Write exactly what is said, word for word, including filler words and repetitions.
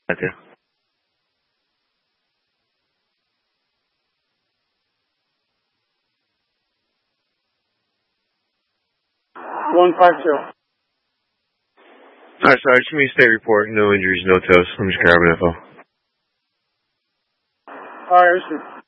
Matthew. one five two. Alright, sorry, just give me a state report. No injuries, no toes. I'm just grabbing info. Alright, listen.